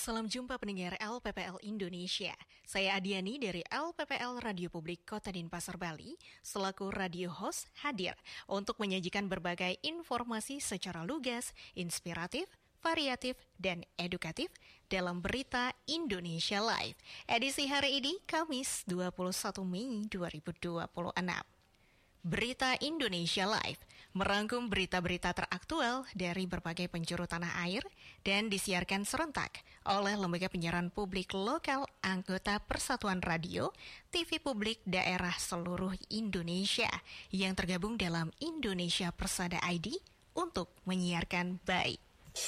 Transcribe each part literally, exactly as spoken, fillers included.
Salam jumpa pendengar L P P L Indonesia. Saya Adiani dari L P P L Radio Publik Kota Denpasar, Bali, selaku radio host hadir untuk menyajikan berbagai informasi secara lugas, inspiratif, variatif, dan edukatif dalam Berita Indonesia Live. Edisi hari ini, Kamis dua puluh satu Mei dua ribu dua puluh enam. Berita Indonesia Live merangkum berita-berita teraktual dari berbagai penjuru tanah air dan disiarkan serentak oleh Lembaga Penyiaran Publik Lokal anggota Persatuan Radio T V Publik Daerah seluruh Indonesia yang tergabung dalam Indonesia Persada I D untuk menyiarkan baik.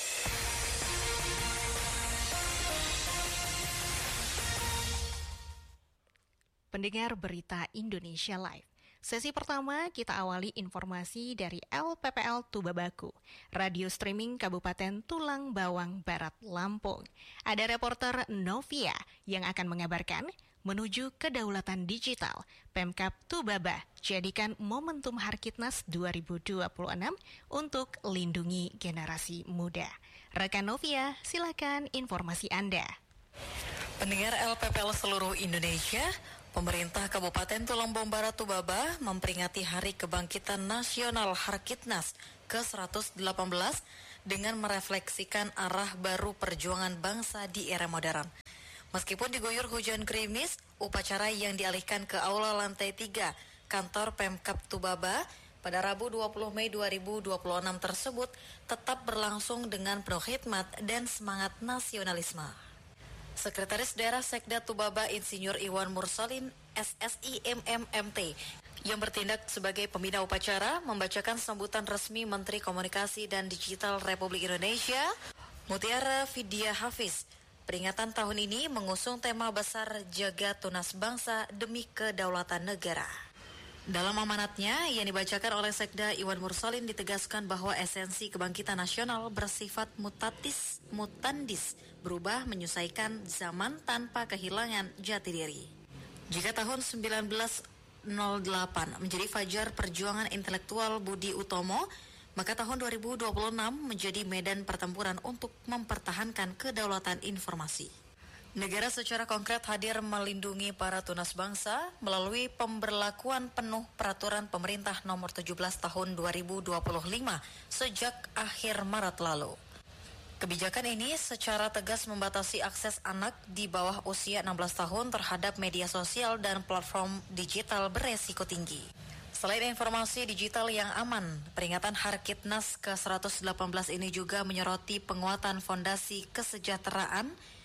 Pendengar Berita Indonesia Live. Sesi pertama kita awali informasi dari L P P L Tubabaku, radio streaming Kabupaten Tulang Bawang Barat, Lampung. Ada reporter Novia yang akan mengabarkan menuju kedaulatan digital. Pemkab Tubaba jadikan momentum Harkitnas dua ribu dua puluh enam untuk lindungi generasi muda. Rekan Novia, silakan informasi Anda. Pendengar L P P L seluruh Indonesia, pemerintah Kabupaten Tulang Bawang Barat Tubaba memperingati Hari Kebangkitan Nasional Harkitnas ke seratus delapan belas dengan merefleksikan arah baru perjuangan bangsa di era modern. Meskipun diguyur hujan gerimis, upacara yang dialihkan ke Aula Lantai tiga Kantor Pemkab Tubaba pada Rabu dua puluh Mei dua ribu dua puluh enam tersebut tetap berlangsung dengan penuh khidmat dan semangat nasionalisme. Sekretaris Daerah Sekda Tubaba Insinyur Iwan Mursalin S S I M M M T yang bertindak sebagai pembina upacara membacakan sambutan resmi Menteri Komunikasi dan Digital Republik Indonesia Mutiara Vidya Hafiz. Peringatan tahun ini mengusung tema besar Jaga Tunas Bangsa Demi Kedaulatan Negara. Dalam amanatnya yang dibacakan oleh Sekda Iwan Mursalin ditegaskan bahwa esensi kebangkitan nasional bersifat mutatis mutandis, berubah menyesuaikan zaman tanpa kehilangan jati diri. Jika tahun sembilan belas nol delapan menjadi fajar perjuangan intelektual Budi Utomo, maka tahun dua ribu dua puluh enam menjadi medan pertempuran untuk mempertahankan kedaulatan informasi. Negara secara konkret hadir melindungi para tunas bangsa melalui pemberlakuan penuh peraturan pemerintah nomor tujuh belas tahun dua ribu dua puluh lima sejak akhir Maret lalu. Kebijakan ini secara tegas membatasi akses anak di bawah usia enam belas tahun terhadap media sosial dan platform digital beresiko tinggi. Selain informasi digital yang aman, peringatan Harkitnas ke seratus delapan belas ini juga menyoroti penguatan fondasi kesejahteraan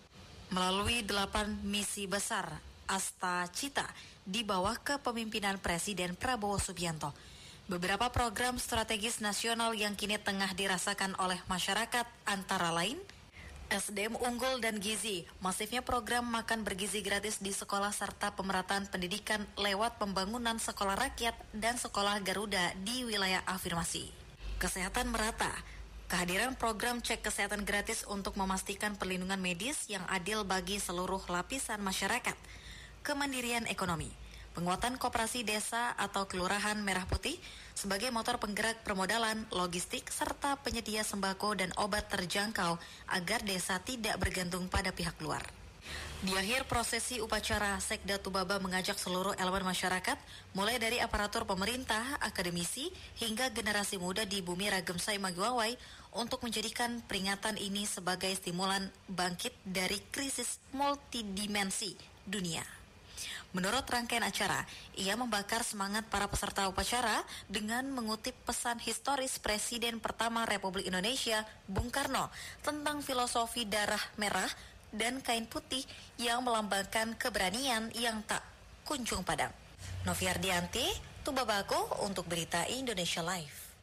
melalui delapan misi besar Asta Cita di bawah kepemimpinan Presiden Prabowo Subianto. Beberapa program strategis nasional yang kini tengah dirasakan oleh masyarakat antara lain S D M unggul dan gizi, masifnya program makan bergizi gratis di sekolah serta pemerataan pendidikan lewat pembangunan sekolah rakyat dan sekolah Garuda di wilayah afirmasi. Kesehatan merata. Kehadiran program cek kesehatan gratis untuk memastikan perlindungan medis yang adil bagi seluruh lapisan masyarakat. Kemandirian ekonomi. Penguatan koperasi desa atau kelurahan Merah Putih sebagai motor penggerak permodalan, logistik, serta penyedia sembako dan obat terjangkau agar desa tidak bergantung pada pihak luar. Di akhir prosesi upacara, Sekda Tubaba mengajak seluruh elemen masyarakat, mulai dari aparatur pemerintah, akademisi, hingga generasi muda di bumi Ragem Sai Magiwawai untuk menjadikan peringatan ini sebagai stimulan bangkit dari krisis multidimensi dunia. Menurut rangkaian acara, ia membakar semangat para peserta upacara dengan mengutip pesan historis Presiden pertama Republik Indonesia, Bung Karno, tentang filosofi darah merah dan kain putih yang melambangkan keberanian yang tak kunjung padam. Novia Ardianti, Tubabaku untuk Berita Indonesia Live.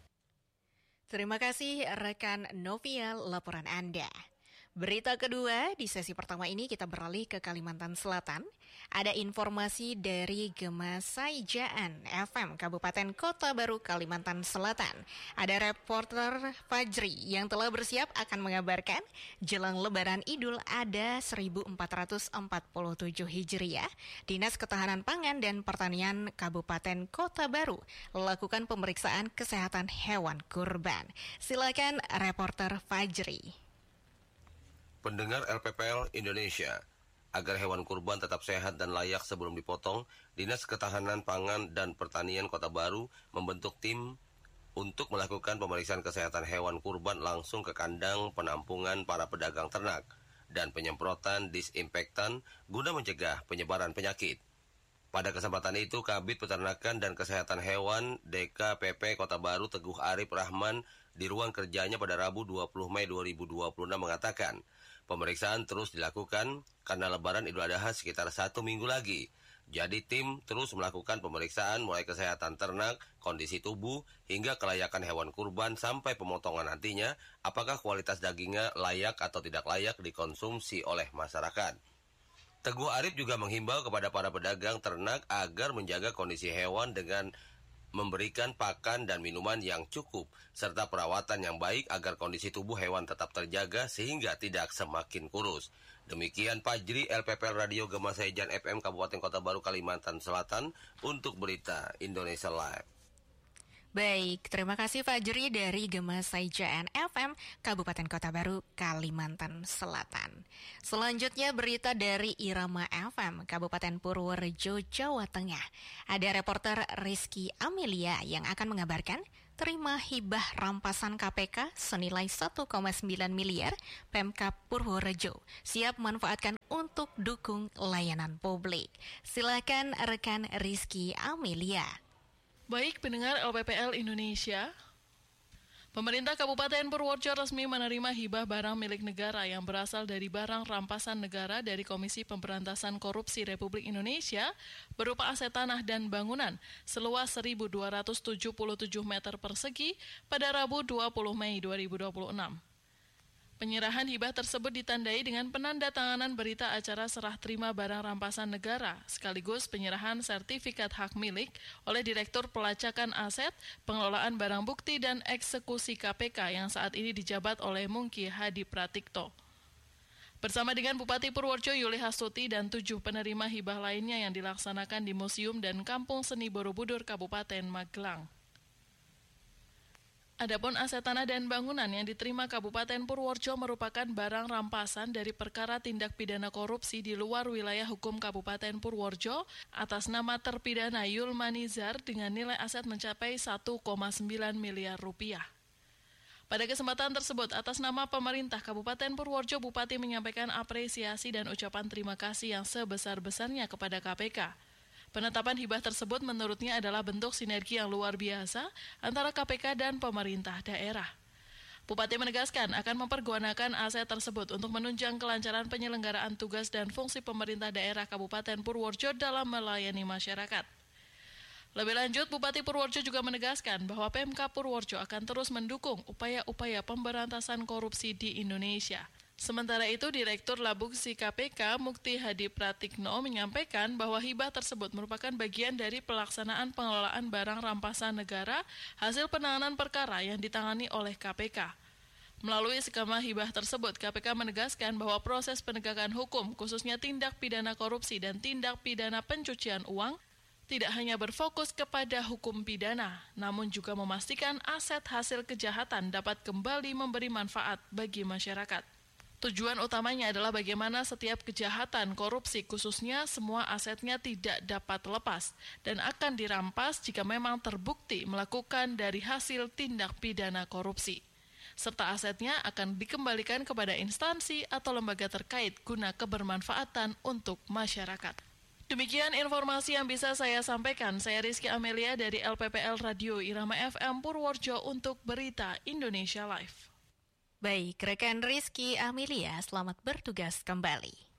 Terima kasih rekan Novia laporan Anda. Berita kedua, di sesi pertama ini kita beralih ke Kalimantan Selatan. Ada informasi dari Gema Saijaan F M Kabupaten Kota Baru, Kalimantan Selatan. Ada reporter Fajri yang telah bersiap akan mengabarkan jelang Lebaran Idul Adha seribu empat ratus empat puluh tujuh Hijriah, Dinas Ketahanan Pangan dan Pertanian Kabupaten Kota Baru lakukan pemeriksaan kesehatan hewan kurban. Silakan reporter Fajri. Pendengar L P P L Indonesia, agar hewan kurban tetap sehat dan layak sebelum dipotong, Dinas Ketahanan Pangan dan Pertanian Kota Baru membentuk tim untuk melakukan pemeriksaan kesehatan hewan kurban langsung ke kandang penampungan para pedagang ternak dan penyemprotan disinfektan guna mencegah penyebaran penyakit. Pada kesempatan itu, Kabid Peternakan dan Kesehatan Hewan D K P P Kota Baru Teguh Arif Rahman di ruang kerjanya pada Rabu dua puluh Mei dua ribu dua puluh enam mengatakan, pemeriksaan terus dilakukan karena Lebaran Idul Adha sekitar satu minggu lagi. Jadi tim terus melakukan pemeriksaan mulai kesehatan ternak, kondisi tubuh, hingga kelayakan hewan kurban sampai pemotongan nantinya, apakah kualitas dagingnya layak atau tidak layak dikonsumsi oleh masyarakat. Teguh Arif juga menghimbau kepada para pedagang ternak agar menjaga kondisi hewan dengan memberikan pakan dan minuman yang cukup, serta perawatan yang baik agar kondisi tubuh hewan tetap terjaga sehingga tidak semakin kurus. Demikian Fajri, L P P L Radio Gemasaijan F M Kabupaten Kota Baru, Kalimantan Selatan untuk Berita Indonesia Live. Baik, terima kasih Fajri dari Gemasaijan F M Kabupaten Kota Baru, Kalimantan Selatan. Selanjutnya berita dari Irama F M Kabupaten Purworejo, Jawa Tengah. Ada reporter Rizky Amelia yang akan mengabarkan terima hibah rampasan K P K senilai satu koma sembilan miliar, Pemkab Purworejo siap manfaatkan untuk dukung layanan publik. Silakan rekan Rizky Amelia. Baik pendengar L P P L Indonesia, pemerintah Kabupaten Purworejo resmi menerima hibah barang milik negara yang berasal dari barang rampasan negara dari Komisi Pemberantasan Korupsi Republik Indonesia berupa aset tanah dan bangunan seluas seribu dua ratus tujuh puluh tujuh meter persegi pada Rabu dua puluh Mei dua ribu dua puluh enam. Penyerahan hibah tersebut ditandai dengan penandatanganan berita acara serah terima barang rampasan negara, sekaligus penyerahan sertifikat hak milik oleh Direktur Pelacakan Aset, Pengelolaan Barang Bukti dan Eksekusi K P K yang saat ini dijabat oleh Mungki Hadi Pratikto. Bersama dengan Bupati Purworejo Yuli Hastuti dan tujuh penerima hibah lainnya yang dilaksanakan di Museum dan Kampung Seni Borobudur, Kabupaten Magelang. Adapun aset tanah dan bangunan yang diterima Kabupaten Purworejo merupakan barang rampasan dari perkara tindak pidana korupsi di luar wilayah hukum Kabupaten Purworejo atas nama terpidana Yulmanizar dengan nilai aset mencapai satu koma sembilan miliar rupiah. Pada kesempatan tersebut, atas nama pemerintah Kabupaten Purworejo, Bupati menyampaikan apresiasi dan ucapan terima kasih yang sebesar-besarnya kepada K P K. Penetapan hibah tersebut menurutnya adalah bentuk sinergi yang luar biasa antara K P K dan pemerintah daerah. Bupati menegaskan akan mempergunakan aset tersebut untuk menunjang kelancaran penyelenggaraan tugas dan fungsi pemerintah daerah Kabupaten Purworejo dalam melayani masyarakat. Lebih lanjut, Bupati Purworejo juga menegaskan bahwa Pemkab Purworejo akan terus mendukung upaya-upaya pemberantasan korupsi di Indonesia. Sementara itu, Direktur Labuksi K P K Mukti Hadi Pratikno menyampaikan bahwa hibah tersebut merupakan bagian dari pelaksanaan pengelolaan barang rampasan negara hasil penanganan perkara yang ditangani oleh K P K. Melalui skema hibah tersebut, K P K menegaskan bahwa proses penegakan hukum, khususnya tindak pidana korupsi dan tindak pidana pencucian uang, tidak hanya berfokus kepada hukum pidana, namun juga memastikan aset hasil kejahatan dapat kembali memberi manfaat bagi masyarakat. Tujuan utamanya adalah bagaimana setiap kejahatan korupsi khususnya semua asetnya tidak dapat lepas dan akan dirampas jika memang terbukti melakukan dari hasil tindak pidana korupsi. Serta asetnya akan dikembalikan kepada instansi atau lembaga terkait guna kebermanfaatan untuk masyarakat. Demikian informasi yang bisa saya sampaikan. Saya Rizky Amelia dari L P P L Radio Irama F M Purworejo untuk Berita Indonesia Live. Baik, rekan Rizky Amelia, selamat bertugas kembali.